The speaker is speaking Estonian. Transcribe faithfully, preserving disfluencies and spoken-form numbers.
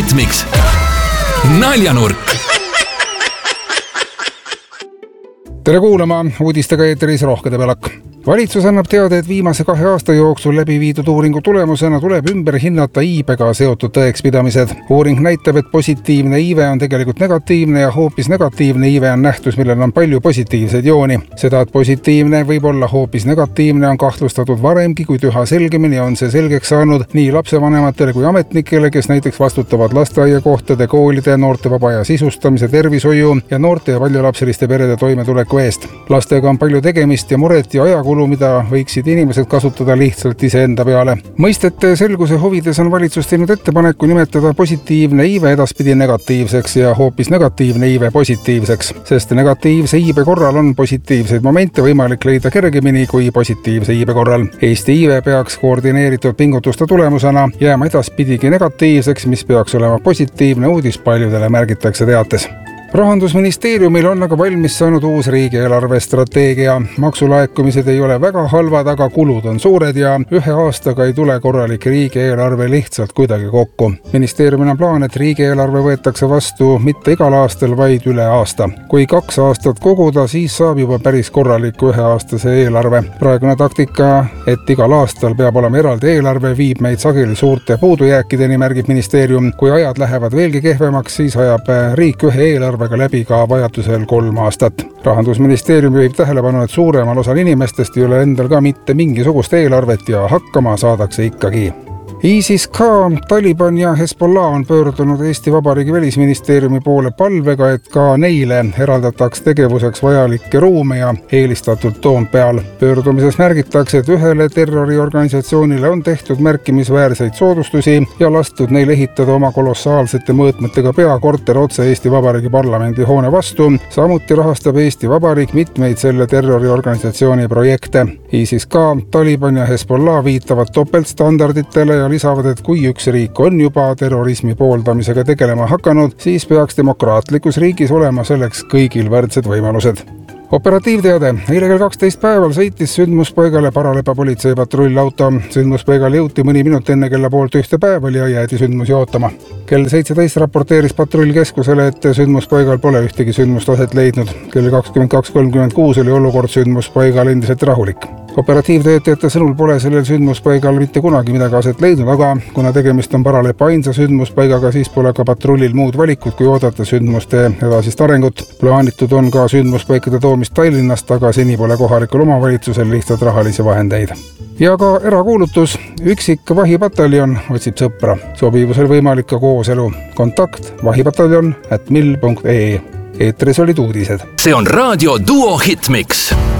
Hitmix naljanurk. Tere kuulama, uudistega eeteris Rohkede Pelak. Valitsus annab teada, et viimase kahe aasta jooksul läbi viidud uuringu tulemusena tuleb ümber hinnata iibega seotud tõekspidamised. Uuring näitab, et positiivne iive on tegelikult negatiivne ja hoopis negatiivne iive on nähtus, millel on palju positiivseid jooni. Seda, et positiivne võib olla hoopis negatiivne, on kahtlustatud varemgi, kuid üha selgemini on see selgeks saanud nii lapsevanematele kui ametnikele, kes näiteks vastutavad lasteaiakohtade, koolide, noorte vaba aja sisustamise, tervishoiu ja noorte ja paljulapseliste perede toimetuleku eest. Lastega on palju tegemist ja muret ja ajakulu, mida võiksid inimesed kasutada lihtsalt iseenda peale. Mõistete selguse huvides on valitsus teinud ettepaneku nimetada positiivne iive edaspidi negatiivseks ja hoopis negatiivne iive positiivseks, sest negatiivse iibe korral on positiivseid momente võimalik leida kergemini kui positiivse iibe korral. Eesti iive peaks koordineeritud pingutuste tulemusena jääma edaspidigi negatiivseks, mis peaks olema positiivne uudis paljudele, märgitakse teates. Rahandusministeeriumil on aga valmis saanud uus riigieelarve strateegia. Maksulaekumised ei ole väga halvad, aga kulud on suured ja ühe aastaga ei tule korralik riigieelarve lihtsalt kuidagi kokku. Ministeeriumil on plaan, et riigieelarve võetakse vastu mitte igal aastal, vaid üle aasta. Kui kaks aastat koguda, siis saab juba päris korraliku üheaastase eelarve. Praegune taktika, et igal aastal peab olema eraldi eelarve, viib meid sageli suurte puudujääkideni, märgib ministeerium. Kui ajad lähevad veelgi kehvemaks, siis ajab riik ühe eelarve läbi ka vajadusel kolm aastat. Rahandusministeerium juhib tähelepanu, et suuremal osal inimestest ei ole endal ka mitte mingisugust eelarvet ja hakkama saadakse ikkagi. ISIS K, Taliban ja Hezbollah on pöördunud Eesti Vabariigi välisministeeriumi poole palvega, et ka neile eraldataks tegevuseks vajalikke ruume ja eelistatult Toompeal. Pöördumises märgitakse, et ühele terroriorganisatsioonile on tehtud märkimisväärseid soodustusi ja lastud neil ehitada oma kolossaalsete mõõtmetega peakorter otse Eesti Vabariigi parlamendi hoone vastu. Samuti rahastab Eesti Vabariik mitmeid selle terroriorganisatsiooni projekte. ISIS K, Taliban ja Hezbollah viitavad topeltstandarditele ja lisavad, et kui üks riik on juba terrorismi pooldamisega tegelema hakanud, siis peaks demokraatlikus riigis olema selleks kõigil võrdsed võimalused. Operatiivteade. Eile kell kaksteist päeval sõitis sündmuspaigale Paralepa politseipatrullauto. Sündmuspaigale jõuti mõni minut enne kella poolt ühte päeval ja jäädi sündmusi ootama. Kell seitseteist raporteeris patrullkeskusele, et sündmuspaigal pole ühtegi sündmust aset leidnud. Kell kakskümmend kaks kolmkümmend kuus oli olukord sündmuspaigal endiselt rahulik. Operatiivtöötajate sõnul pole sellel sündmuspaigal mitte kunagi midagi aset leidnud, aga kuna tegemist on Paralepa ainsa sündmuspaigaga, siis pole ka patrullil muud valikut, kui oodata sündmuste edasist arengut. Plaanitud on ka sündmuspaikade toomist Tallinnast, aga seni pole kohalikul omavalitsusel lihtsalt rahalisi vahendeid. Ja ka erakuulutus. Üksik vahipataljon otsib sõpra. Sobivusel võimalik ka kooselu. Kontakt vahipataljon at mill punkt ee. Eetris olid uudised. See on raadio Duo Hitmix.